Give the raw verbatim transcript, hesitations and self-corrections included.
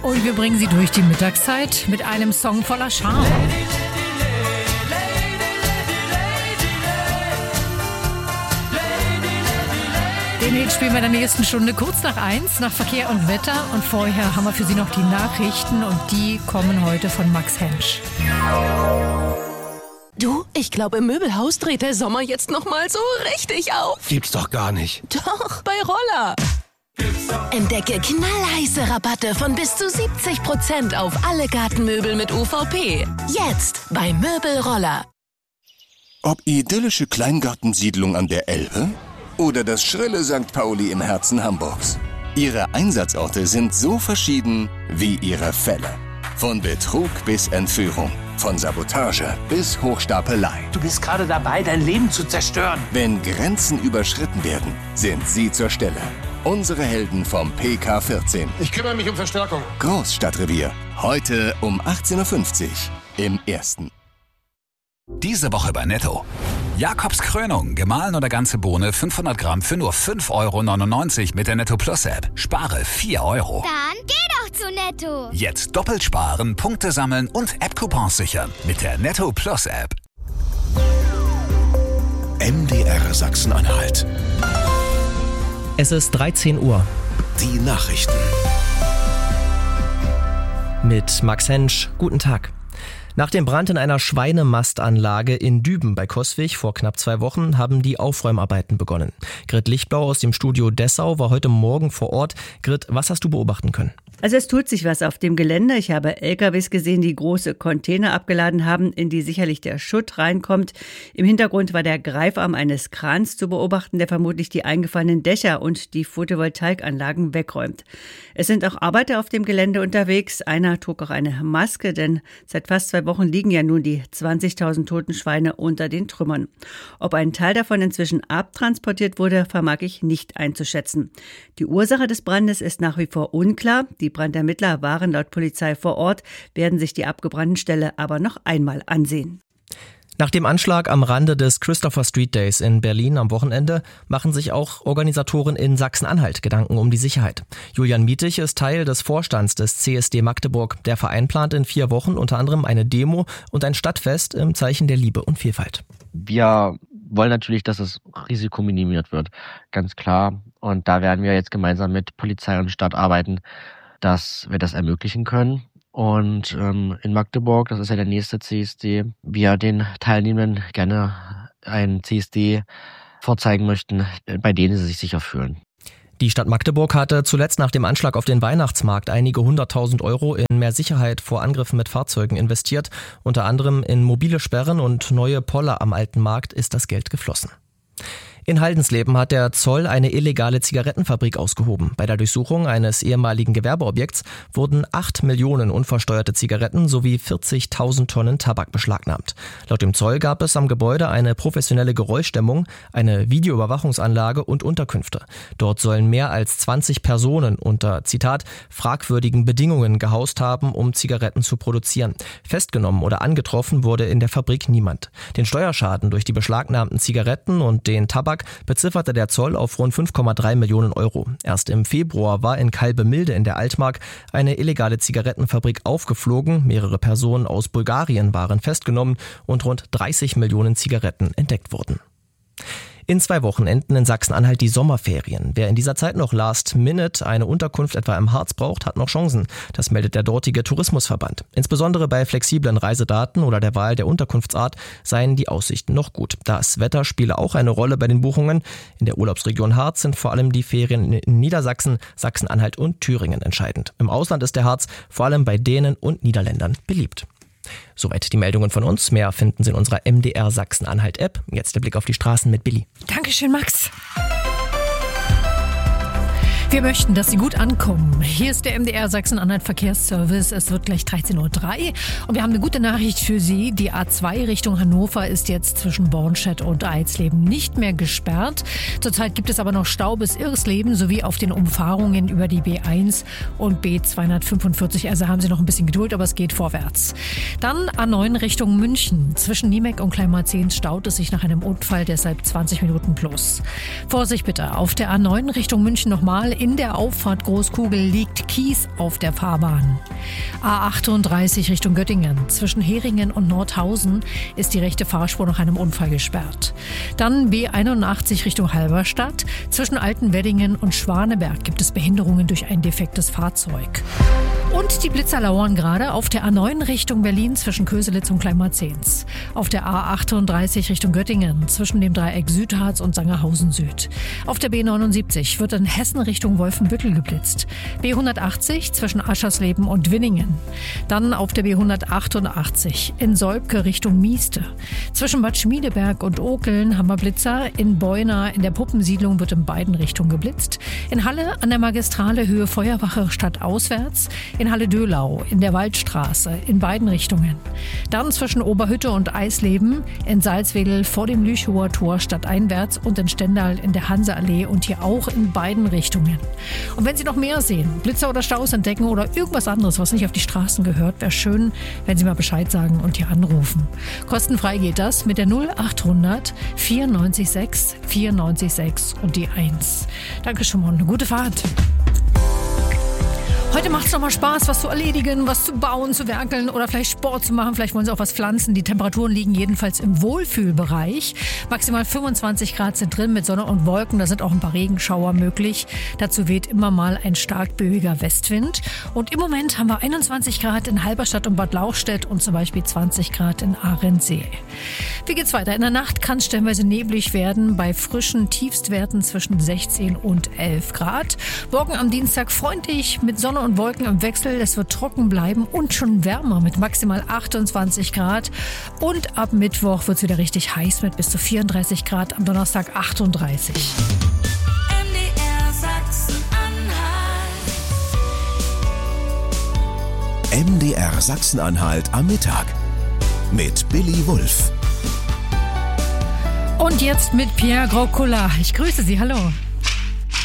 Und wir bringen Sie durch die Mittagszeit mit einem Song voller Charme. Den Hit spielen wir in der nächsten Stunde kurz nach eins, nach Verkehr und Wetter. Und vorher haben wir für Sie noch die Nachrichten und die kommen heute von Max Hensch. Du, ich glaube, im Möbelhaus dreht der Sommer jetzt noch mal so richtig auf. Gibt's doch gar nicht. Doch, bei Roller. Entdecke knallheiße Rabatte von bis zu siebzig Prozent auf alle Gartenmöbel mit U V P. Jetzt bei Möbelroller. Ob idyllische Kleingartensiedlung an der Elbe oder das schrille Sankt Pauli im Herzen Hamburgs. Ihre Einsatzorte sind so verschieden wie ihre Fälle. Von Betrug bis Entführung, von Sabotage bis Hochstapelei. Du bist gerade dabei, dein Leben zu zerstören. Wenn Grenzen überschritten werden, sind Sie zur Stelle. Unsere Helden vom P K vierzehn. Ich kümmere mich um Verstärkung. Großstadtrevier. Heute um achtzehn Uhr fünfzig im Ersten. Diese Woche bei Netto. Jakobs Krönung, gemahlen oder ganze Bohne, fünfhundert Gramm für nur fünf Euro neunundneunzig mit der Netto Plus App. Spare vier Euro. Dann geh doch zu Netto. Jetzt doppelt sparen, Punkte sammeln und App-Coupons sichern mit der Netto Plus App. M D R Sachsen-Anhalt. Es ist dreizehn Uhr. Die Nachrichten. Mit Max Hensch. Guten Tag. Nach dem Brand in einer Schweinemastanlage in Düben bei Coswig vor knapp zwei Wochen haben die Aufräumarbeiten begonnen. Grit Lichtblau aus dem Studio Dessau war heute Morgen vor Ort. Grit, was hast du beobachten können? Also es tut sich was auf dem Gelände. Ich habe L K Ws gesehen, die große Container abgeladen haben, in die sicherlich der Schutt reinkommt. Im Hintergrund war der Greifarm eines Krans zu beobachten, der vermutlich die eingefallenen Dächer und die Photovoltaikanlagen wegräumt. Es sind auch Arbeiter auf dem Gelände unterwegs. Einer trug auch eine Maske, denn seit fast zwei Wochen liegen ja nun die zwanzigtausend toten Schweine unter den Trümmern. Ob ein Teil davon inzwischen abtransportiert wurde, vermag ich nicht einzuschätzen. Die Ursache des Brandes ist nach wie vor unklar. Die Brandermittler waren laut Polizei vor Ort, werden sich die abgebrannten Ställe aber noch einmal ansehen. Nach dem Anschlag am Rande des Christopher Street Days in Berlin am Wochenende machen sich auch Organisatoren in Sachsen-Anhalt Gedanken um die Sicherheit. Julian Mietig ist Teil des Vorstands des C S D Magdeburg. Der Verein plant in vier Wochen unter anderem eine Demo und ein Stadtfest im Zeichen der Liebe und Vielfalt. Wir wollen natürlich, dass das Risiko minimiert wird, ganz klar. Und da werden wir jetzt gemeinsam mit Polizei und Stadt arbeiten, dass wir das ermöglichen können. Und ähm, in Magdeburg, das ist ja der nächste C S D, wir den Teilnehmenden gerne ein C S D vorzeigen möchten, bei denen sie sich sicher fühlen. Die Stadt Magdeburg hatte zuletzt nach dem Anschlag auf den Weihnachtsmarkt einige hunderttausend Euro in mehr Sicherheit vor Angriffen mit Fahrzeugen investiert. Unter anderem in mobile Sperren und neue Poller am Alten Markt ist das Geld geflossen. In Haldensleben hat der Zoll eine illegale Zigarettenfabrik ausgehoben. Bei der Durchsuchung eines ehemaligen Gewerbeobjekts wurden acht Millionen unversteuerte Zigaretten sowie vierzigtausend Tonnen Tabak beschlagnahmt. Laut dem Zoll gab es am Gebäude eine professionelle Geräuschdämmung, eine Videoüberwachungsanlage und Unterkünfte. Dort sollen mehr als zwanzig Personen unter, Zitat, fragwürdigen Bedingungen gehaust haben, um Zigaretten zu produzieren. Festgenommen oder angetroffen wurde in der Fabrik niemand. Den Steuerschaden durch die beschlagnahmten Zigaretten und den Tabak bezifferte der Zoll auf rund fünf Komma drei Millionen Euro. Erst im Februar war in Kalbemilde in der Altmark eine illegale Zigarettenfabrik aufgeflogen. Mehrere Personen aus Bulgarien waren festgenommen und rund dreißig Millionen Zigaretten entdeckt wurden. In zwei Wochen enden in Sachsen-Anhalt die Sommerferien. Wer in dieser Zeit noch Last Minute eine Unterkunft etwa im Harz braucht, hat noch Chancen. Das meldet der dortige Tourismusverband. Insbesondere bei flexiblen Reisedaten oder der Wahl der Unterkunftsart seien die Aussichten noch gut. Das Wetter spiele auch eine Rolle bei den Buchungen. In der Urlaubsregion Harz sind vor allem die Ferien in Niedersachsen, Sachsen-Anhalt und Thüringen entscheidend. Im Ausland ist der Harz vor allem bei Dänen und Niederländern beliebt. Soweit die Meldungen von uns. Mehr finden Sie in unserer M D R Sachsen-Anhalt-App. Jetzt der Blick auf die Straßen mit Billy. Dankeschön, Max. Wir möchten, dass Sie gut ankommen. Hier ist der M D R Sachsen-Anhalt Verkehrsservice. Es wird gleich dreizehn Uhr drei und wir haben eine gute Nachricht für Sie. Die A zwei Richtung Hannover ist jetzt zwischen Bornstedt und Eisleben nicht mehr gesperrt. Zurzeit gibt es aber noch Stau bis Irsleben sowie auf den Umfahrungen über die B eins und B zweihundertfünfundvierzig. Also haben Sie noch ein bisschen Geduld, aber es geht vorwärts. Dann A neun Richtung München. Zwischen Niemek und Kleinmarzehns staut es sich nach einem Unfall, deshalb zwanzig Minuten plus. Vorsicht bitte, auf der A neun Richtung München nochmal. In der Auffahrt Großkugel liegt Kies auf der Fahrbahn. A achtunddreißig Richtung Göttingen. Zwischen Heringen und Nordhausen ist die rechte Fahrspur nach einem Unfall gesperrt. Dann B einundachtzig Richtung Halberstadt. Zwischen Altenweddingen und Schwaneberg gibt es Behinderungen durch ein defektes Fahrzeug. Und die Blitzer lauern gerade auf der A neun Richtung Berlin zwischen Köselitz und Kleinmarzens. Auf der A achtunddreißig Richtung Göttingen zwischen dem Dreieck Südharz und Sangerhausen Süd. Auf der B neunundsiebzig wird in Hessen Richtung Wolfenbüttel geblitzt. B hundertachtzig zwischen Aschersleben und Winningen. Dann auf der B hundertachtundachtzig in Solbke Richtung Mieste. Zwischen Bad Schmiedeberg und Okeln haben wir Blitzer. In Beuna in der Puppensiedlung wird in beiden Richtungen geblitzt. In Halle an der Magistrale Höhe Feuerwache stadtauswärts. In Halle-Dölau, in der Waldstraße, in beiden Richtungen. Dann zwischen Oberhütte und Eisleben, in Salzwedel vor dem Lüchower Tor stadteinwärts und in Stendal in der Hanseallee und hier auch in beiden Richtungen. Und wenn Sie noch mehr sehen, Blitzer oder Staus entdecken oder irgendwas anderes, was nicht auf die Straßen gehört, wäre schön, wenn Sie mal Bescheid sagen und hier anrufen. Kostenfrei geht das mit der null achthundert vierundneunzig sechs vierundneunzig sechs und die eins. Danke schon mal, eine gute Fahrt. Heute macht es nochmal Spaß, was zu erledigen, was zu bauen, zu werkeln oder vielleicht Sport zu machen. Vielleicht wollen Sie auch was pflanzen. Die Temperaturen liegen jedenfalls im Wohlfühlbereich. Maximal fünfundzwanzig Grad sind drin mit Sonne und Wolken. Da sind auch ein paar Regenschauer möglich. Dazu weht immer mal ein stark böiger Westwind. Und im Moment haben wir einundzwanzig Grad in Halberstadt und Bad Lauchstädt und zum Beispiel zwanzig Grad in Ahrensee. Wie geht's weiter? In der Nacht kann es stellenweise neblig werden bei frischen Tiefstwerten zwischen sechzehn und elf Grad. Morgen am Dienstag freundlich mit Sonne und Wolken im Wechsel. Es wird trocken bleiben und schon wärmer mit maximal achtundzwanzig Grad. Und ab Mittwoch wird es wieder richtig heiß mit bis zu vierunddreißig Grad. Am Donnerstag achtunddreißig. M D R Sachsen-Anhalt. M D R Sachsen-Anhalt am Mittag mit Billy Wulff. Und jetzt mit Pierre Groscola. Ich grüße Sie. Hallo.